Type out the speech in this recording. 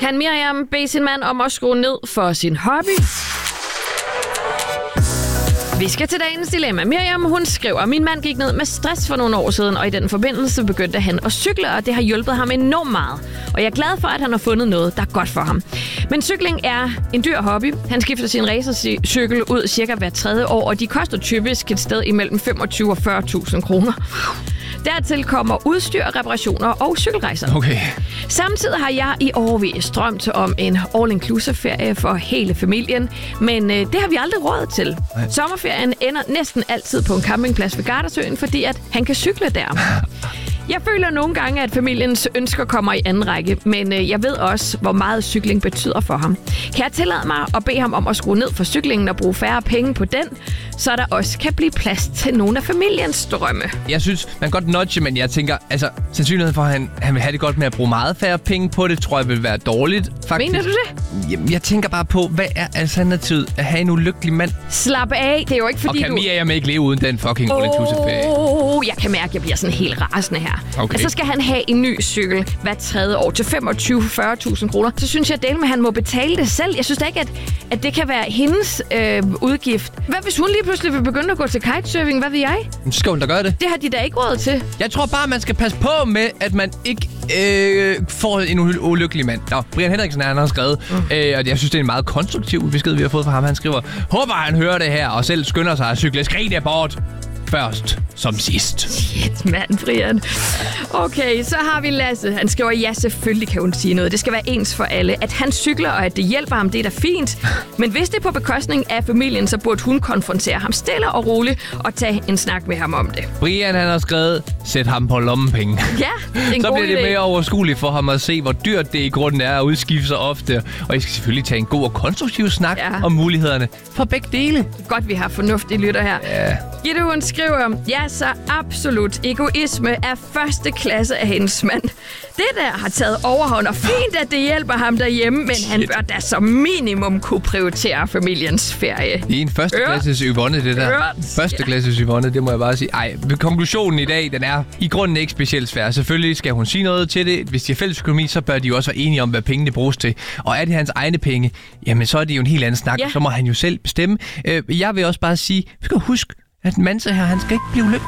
Kan Miriam bede sin mand om at skrue ned for sin hobby? Vi skal til dagens dilemma. Miriam, hun skriver, min mand gik ned med stress for nogle år siden, og i den forbindelse begyndte han at cykle, og det har hjulpet ham enormt meget. Og jeg er glad for, at han har fundet noget, der er godt for ham. Men cykling er en dyr hobby. Han skifter sin racercykel ud cirka hver 3. år, og de koster typisk et sted imellem 25 og 40.000 kroner. Dertil kommer udstyr, reparationer og cykelrejser. Okay. Samtidig har jeg i årevis drømt om en all-inclusive-ferie for hele familien, men det har vi aldrig råd til. Nej. Sommerferien ender næsten altid på en campingplads ved Gardasøen, fordi at han kan cykle der. Jeg føler nogle gange, at familiens ønsker kommer i anden række, men jeg ved også, hvor meget cykling betyder for ham. Kan jeg tillade mig at bede ham om at skrue ned for cyklingen og bruge færre penge på den, så der også kan blive plads til nogle af familiens drømme? Jeg synes, man kan godt nudge, men jeg tænker, altså, sandsynligheden for, at han vil have det godt med at bruge meget færre penge på det, tror jeg vil være dårligt, faktisk. Mener du det? Jeg tænker bare på, hvad er alternativet at have en ulykkelig mand? Slap af, det er jo ikke fordi og kan Miriam ikke leve uden den fucking all-inclusive ferie? Jeg kan mærke, at jeg bliver sådan helt rasende her. Okay. Altså, så skal han have en ny cykel hver 3. år til 25-40.000 kroner. Så synes jeg, at han må betale det selv. Jeg synes da ikke, at det kan være hendes udgift. Hvad hvis hun lige pludselig vil begynde at gå til kitesurfing? Hvad ved jeg? Så skal hun da gøre det. Det har de da ikke råd til. Jeg tror bare, man skal passe på med, at man ikke får en ulykkelig mand. Nå, Brian Henriksen han har skrevet, og jeg synes, det er en meget konstruktiv besked, vi har fået fra ham. Han skriver, håber han hører det her, og selv skynder sig at cykle skridt bort. Først som sidst. Shit, mand, Brian. Okay, så har vi Lasse. Han skriver, ja, selvfølgelig kan hun sige noget. Det skal være ens for alle. At han cykler, og at det hjælper ham, det er da fint. Men hvis det er på bekostning af familien, så burde hun konfrontere ham stille og roligt og tage en snak med ham om det. Brian, han har skrevet, sæt ham på lommepenge. Ja, en så god bliver det idé. mere overskueligt for ham at se, hvor dyrt det i grunden er at udskifte sig ofte. Og I skal selvfølgelig tage en god og konstruktiv snak om mulighederne for begge dele. Godt, vi har fornuftige lytter her. Ja. Gitte, hun skriver, ja, så absolut. Egoisme er første klasse af hendes mand. Det der har taget overhånd, og fint, at det hjælper ham derhjemme, men han bør da som minimum kunne prioritere familiens ferie. Det er en førsteklasses Yvonne, det der. Førsteklasses Yvonne, det må jeg bare sige. Ej, konklusionen i dag, den er i grunden ikke specielt svær. Selvfølgelig skal hun sige noget til det. Hvis de har fælles økonomi, så bør de jo også være enige om, hvad pengene bruges til. Og er det hans egne penge, jamen så er det jo en helt anden snak. Ja. Så må han jo selv bestemme. Jeg vil også bare sige, vi skal huske, at Manse her, han skal ikke blive ulykkelig.